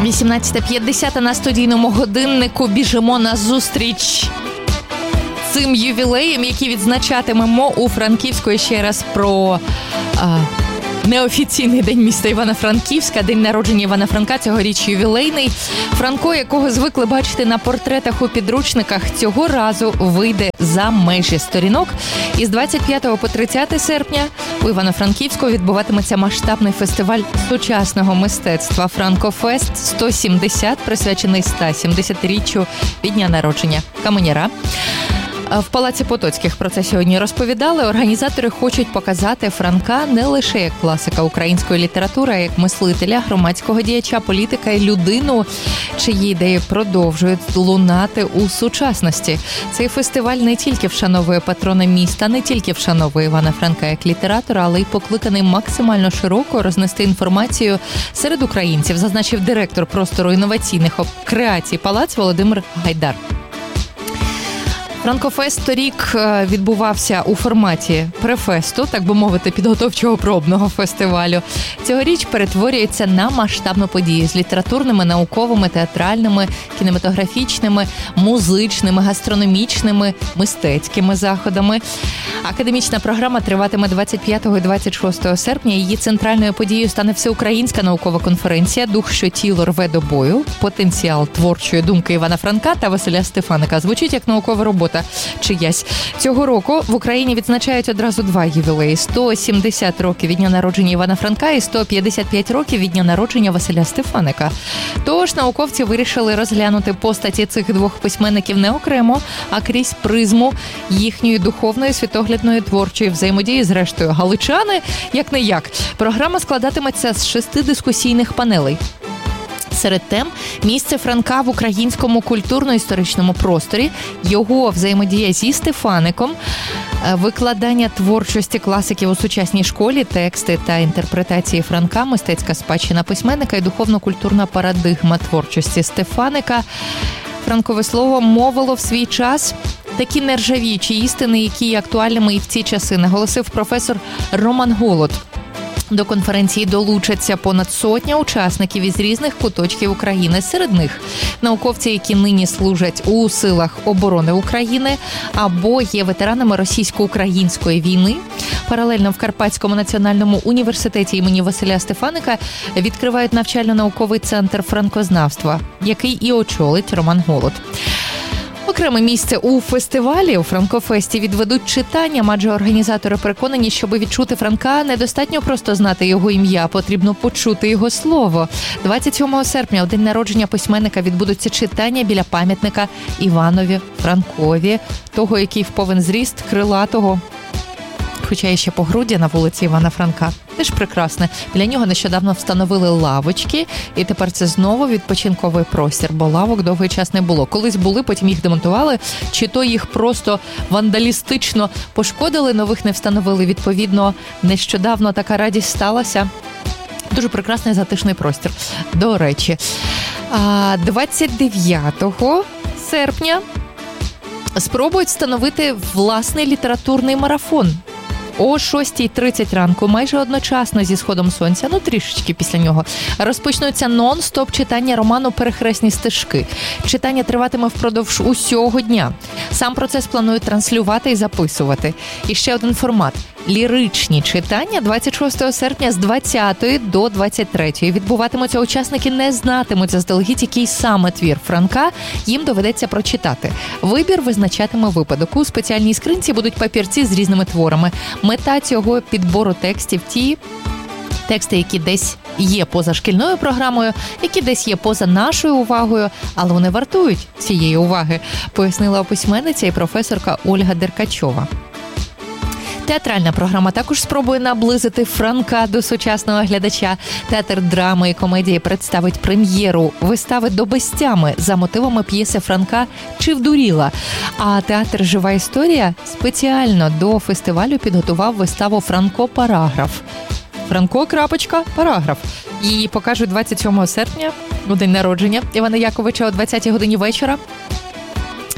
18:50 на студійному годиннику. Біжимо на зустріч цим ювілеєм, який відзначатимемо у Франківську. І ще раз про неофіційний день міста Івано-Франківська, день народження Івана Франка, цьогоріч ювілейний. Франко, якого звикли бачити на портретах у підручниках, цього разу вийде за межі сторінок. І з 25 по 30 серпня у Івано-Франківську відбуватиметься масштабний фестиваль сучасного мистецтва «Франкофест 170», присвячений 170-річчю від дня народження Каменяра. В Палаці Потоцьких про це сьогодні розповідали. Організатори хочуть показати Франка не лише як класика української літератури, а як мислителя, громадського діяча, політика і людину, чиї ідеї продовжують лунати у сучасності. Цей фестиваль не тільки вшановує патрона міста, не тільки вшановує Івана Франка як літератора, але й покликаний максимально широко рознести інформацію серед українців, зазначив директор простору інноваційних креацій «Палац» Володимир Гайдар. Франкофест торік відбувався у форматі префесту, так би мовити, підготовчого пробного фестивалю. Цьогоріч перетворюється на масштабну подію з літературними, науковими, театральними, кінематографічними, музичними, гастрономічними, мистецькими заходами. Академічна програма триватиме 25 і 26 серпня. Її центральною подією стане всеукраїнська наукова конференція «Дух, що тіло рве до бою. Потенціал творчої думки Івана Франка та Василя Стефаника». Звучить як наукова робота чиясь. Цього року в Україні відзначають одразу два ювілеї: 170 років від дня народження Івана Франка і 155 років від дня народження Василя Стефаника. Тож науковці вирішили розглянути постаті цих двох письменників не окремо, а крізь призму їхньої духовної, світоглядної, творчої взаємодії з рештою галичани, як-не-як. Програма складатиметься з 6 дискусійних панелей. Серед тем – місце Франка в українському культурно-історичному просторі, його взаємодія зі Стефаником, викладання творчості класиків у сучасній школі, тексти та інтерпретації Франка, мистецька спадщина письменника і духовно-культурна парадигма творчості Стефаника. Франкове слово мовило в свій час такі нержавіючі істини, які є актуальними і в ці часи, наголосив професор Роман Голод. До конференції долучаться понад 100 учасників із різних куточків України. Серед них науковці, які нині служать у силах оборони України або є ветеранами російсько-української війни. Паралельно в Карпатському національному університеті імені Василя Стефаника відкривають навчально-науковий центр франкознавства, який і очолить Роман Голод. Окреме місце у фестивалі, у Франкофесті, відведуть читанням, адже організатори переконані, щоби відчути Франка, недостатньо просто знати його ім'я, потрібно почути його слово. 27 серпня, у день народження письменника, відбудуться читання біля пам'ятника Іванові Франкові, того, який в повен зріст, крилатого, хоча і ще по груді, на вулиці Івана Франка. Теж прекрасне. Біля нього нещодавно встановили лавочки, і тепер це знову відпочинковий простір, бо лавок довгий час не було. Колись були, потім їх демонтували, чи то їх просто вандалістично пошкодили, нових не встановили. Відповідно, нещодавно така радість сталася. Дуже прекрасний затишний простір. До речі, 29 серпня спробують встановити власний літературний марафон. О 6:30 ранку, майже одночасно зі сходом сонця, трішечки після нього, розпочнуться нон-стоп читання роману «Перехресні стежки». Читання триватиме впродовж усього дня. Сам процес планують транслювати і записувати. І ще один формат – ліричні читання 26 серпня з 20 до 23. Відбуватимуться, учасники не знатимуть заздалегідь, який саме твір Франка їм доведеться прочитати. Вибір визначатиме випадок. У спеціальній скринці будуть папірці з різними творами. Мета цього підбору текстів – ті тексти, які десь є поза шкільною програмою, які десь є поза нашою увагою, але вони вартують цієї уваги, пояснила письменниця і професорка Ольга Деркачова. Театральна програма також спробує наблизити Франка до сучасного глядача. Театр драми і комедії представить прем'єру вистави «Добестями» за мотивами п'єси Франка «Чи вдуріла?». А театр «Жива історія» спеціально до фестивалю підготував виставу «Франко-параграф». Франко, параграф. Її покажуть 27 серпня, у день народження Івана Яковича, о 20-й годині вечора.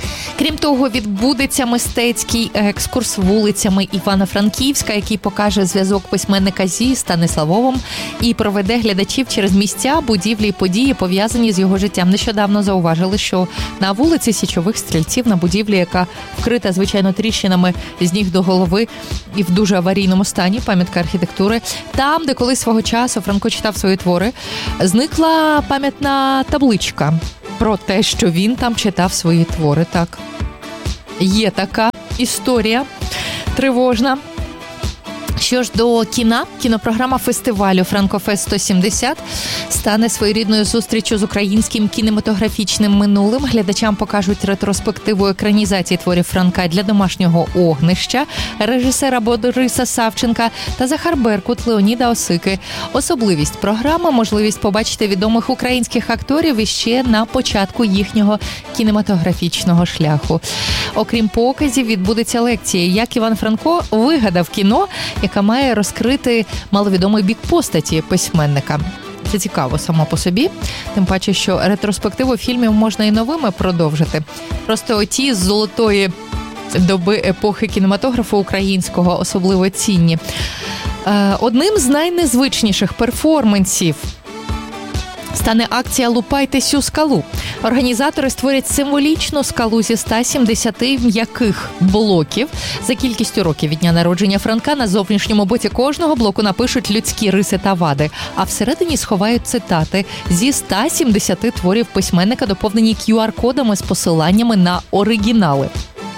Крім того, відбудеться мистецький екскурс вулицями Івано-Франківська, який покаже зв'язок письменника зі Станиславовим і проведе глядачів через місця, будівлі і події, пов'язані з його життям. Нещодавно зауважили, що на вулиці Січових Стрільців, на будівлі, яка вкрита, звичайно, тріщинами з ніг до голови і в дуже аварійному стані, пам'ятка архітектури, там, де колись свого часу Франко читав свої твори, зникла пам'ятна табличка про те, що він там читав свої твори. Так, є така історія тривожна. Що ж до кінопрограма фестивалю «Франкофест 170» стане своєрідною зустрічю з українським кінематографічним минулим. Глядачам покажуть ретроспективу екранізації творів Франка «Для домашнього огнища» режисера Бориса Савченка та Захар Беркут Леоніда Осики. Особливість програми – можливість побачити відомих українських акторів іще на початку їхнього кінематографічного шляху. Окрім показів, відбудеться лекція «Як Іван Франко вигадав кіно», яка має розкрити маловідомий бік постаті письменника. Це цікаво само по собі, тим паче, що ретроспективу фільмів можна і новими продовжити. Просто оті з золотої доби епохи кінематографу українського особливо цінні. Одним з найнезвичніших перформансів стане акція «Лупайте сю скалу». Організатори створять символічну скалу зі 170 м'яких блоків. За кількістю років від дня народження Франка на зовнішньому боці кожного блоку напишуть людські риси та вади, а всередині сховають цитати зі 170 творів письменника, доповнені QR-кодами з посиланнями на оригінали.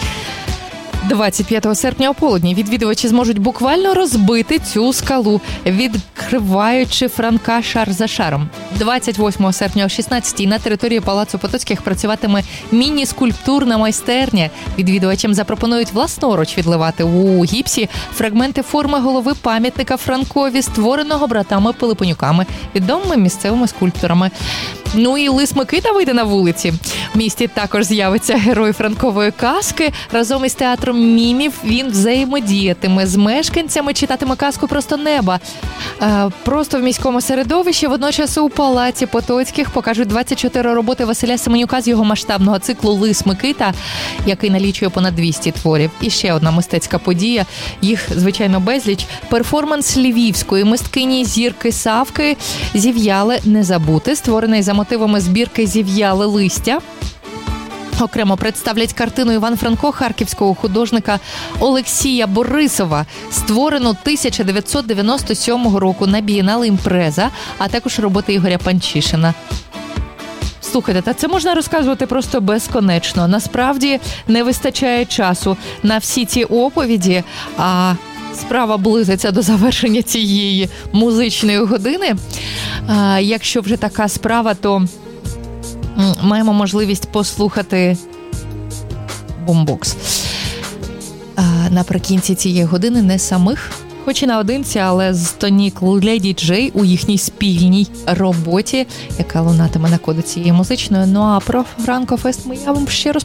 25 серпня ополудні відвідувачі зможуть буквально розбити цю скалу, відкриваючи Франка шар за шаром. 28 серпня о 16-й на території Палацу Потоцьких працюватиме міні-скульптурна майстерня. Відвідувачам запропонують власноруч відливати у гіпсі фрагменти форми голови пам'ятника Франкові, створеного братами Пилипонюками, відомими місцевими скульпторами. Ну і Лис Микита вийде на вулиці. В місті також з'явиться герой франкової казки. Разом із театром мімів він взаємодіятиме з мешканцями, читатиме казку «Просто неба». Просто в міському середовищі. Водночас у Палаці Потоцьких покажуть 24 роботи Василя Семенюка з його масштабного циклу «Лис Микита», який налічує понад 200 творів. І ще одна мистецька подія, їх, звичайно, безліч. Перформанс львівської мисткині Зірки Савки «Зів'яле не забути», створений за мотивами збірки «Зів'яле листя». Окремо представлять картину Іван Франко харківського художника Олексія Борисова, створену 1997 року на бієнале «Імпреза», а також роботи Ігоря Панчишина. Слухайте, та це можна розказувати просто безконечно. Насправді не вистачає часу на всі ці оповіді, а справа близиться до завершення цієї музичної години. Якщо вже така справа, то маємо можливість послухати бумбокс. Наприкінці цієї години не самих, хоч і наодинці, але з Тонік Леді Джей у їхній спільній роботі, яка лунатиме на коду цієї музичної. Ну а про Франкофест я вам ще розповім.